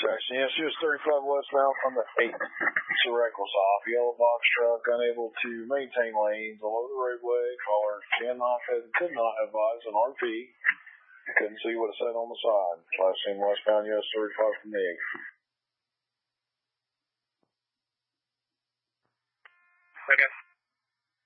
Section, yeah, she was 35 westbound from the 8th. So reckless off. Yellow box truck unable to maintain lanes below the roadway. Caller could not advise an RP. Couldn't see what it said on the side. Last seen westbound US 35 from the 8th. Okay.